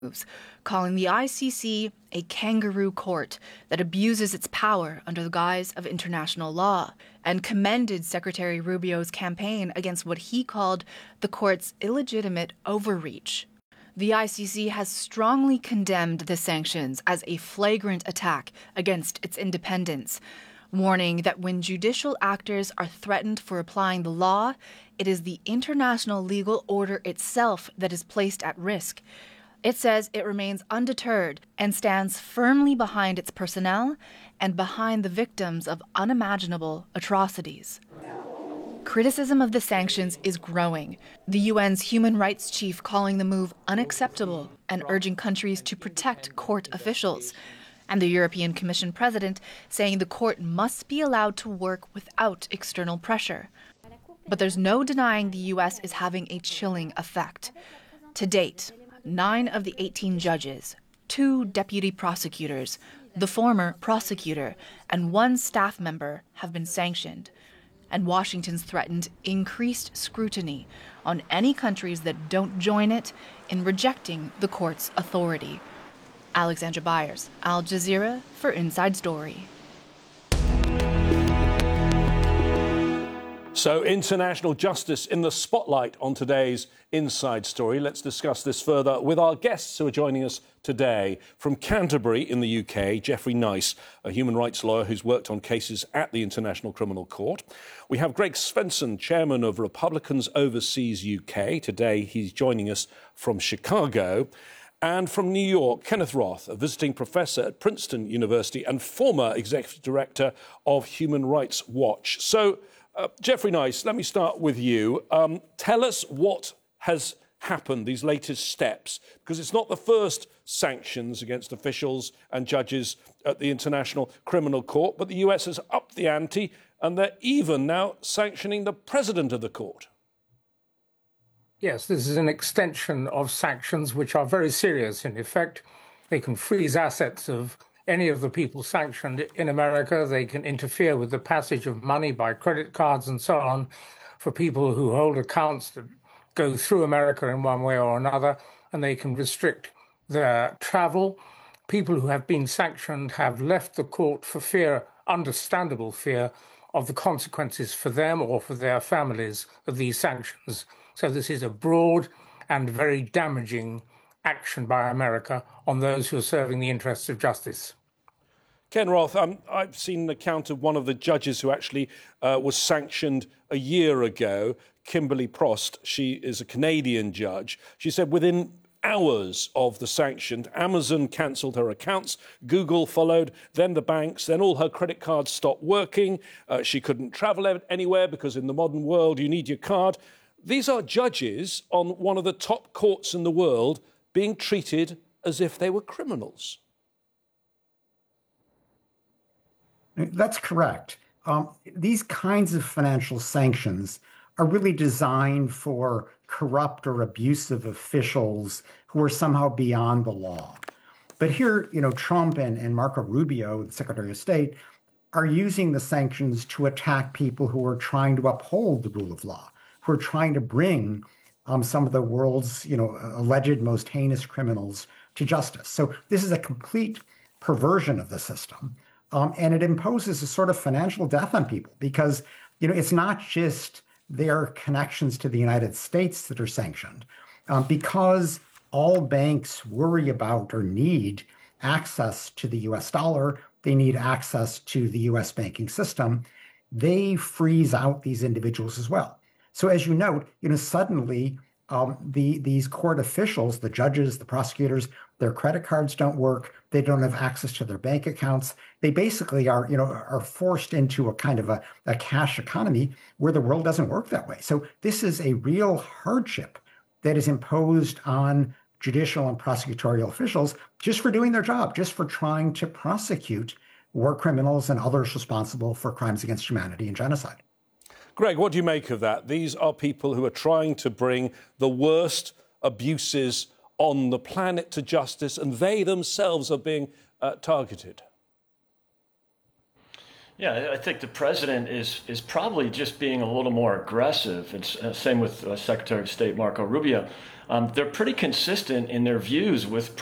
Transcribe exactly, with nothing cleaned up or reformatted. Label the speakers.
Speaker 1: moves, calling the I C C a kangaroo court that abuses its power under the guise of international law, and commended Secretary Rubio's campaign against what he called the court's illegitimate overreach. The I C C has strongly condemned the sanctions as a flagrant attack against its independence, warning that when judicial actors are threatened for applying the law, it is the international legal order itself that is placed at risk. It says it remains undeterred and stands firmly behind its personnel and behind the victims of unimaginable atrocities. Criticism of the sanctions is growing, the U N's human rights chief calling the move unacceptable and urging countries to protect court officials, and the European Commission president saying the court must be allowed to work without external pressure. But there's no denying the U S is having a chilling effect. To date, nine of the eighteen judges, two deputy prosecutors, the former prosecutor, and one staff member have been sanctioned. And Washington's threatened increased scrutiny on any countries that don't join it in rejecting the court's authority. Alexandra Byers, Al Jazeera for Inside Story.
Speaker 2: So, international justice in the spotlight on today's Inside Story. Let's discuss this further with our guests who are joining us today. From Canterbury in the U K, Geoffrey Nice, a human rights lawyer who's worked on cases at the International Criminal Court. We have Greg Svensson, chairman of Republicans Overseas U K. Today he's joining us from Chicago. And from New York, Kenneth Roth, a visiting professor at Princeton University and former executive director of Human Rights Watch. So, Uh, Geoffrey Nice, let me start with you. Um, tell us what has happened, these latest steps, because it's not the first sanctions against officials and judges at the International Criminal Court, but the U S has upped the ante and they're even now sanctioning the president of the court.
Speaker 3: Yes, this is an extension of sanctions which are very serious in effect. They can freeze assets of any of the people sanctioned in America. They can interfere with the passage of money by credit cards and so on for people who hold accounts that go through America in one way or another, and they can restrict their travel. People who have been sanctioned have left the court for fear, understandable fear, of the consequences for them or for their families of these sanctions. So this is a broad and very damaging action by America on those who are serving the interests of justice.
Speaker 2: Ken Roth, um, I've seen an account of one of the judges who actually uh, was sanctioned a year ago, Kimberly Prost. She is a Canadian judge. She said within hours of the sanction, Amazon cancelled her accounts, Google followed, then the banks, then all her credit cards stopped working. Uh, she couldn't travel anywhere because in the modern world you need your card. These are judges on one of the top courts in the world being treated as if they were criminals.
Speaker 4: That's correct. Um, these kinds of financial sanctions are really designed for corrupt or abusive officials who are somehow beyond the law. But here, you know, Trump and, and Marco Rubio, the Secretary of State, are using the sanctions to attack people who are trying to uphold the rule of law, who are trying to bring um, some of the world's, you know, alleged most heinous criminals to justice. So this is a complete perversion of the system. Um, and it imposes a sort of financial death on people because, you know, it's not just their connections to the United States that are sanctioned. Um, because all banks worry about or need access to the U S dollar, they need access to the U S banking system, they freeze out these individuals as well. So as you note, you know, suddenly um, the these court officials, the judges, the prosecutors, their credit cards don't work. They don't have access to their bank accounts. They basically are, you know, are forced into a kind of a, a cash economy where the world doesn't work that way. So this is a real hardship that is imposed on judicial and prosecutorial officials just for doing their job, just for trying to prosecute war criminals and others responsible for crimes against humanity and genocide.
Speaker 2: Greg, what do you make of that? These are people who are trying to bring the worst abuses on the planet to justice, and they themselves are being uh, targeted.
Speaker 5: Yeah, I think the president is is probably just being a little more aggressive. It's uh, same with uh, Secretary of State Marco Rubio. Um, they're pretty consistent in their views with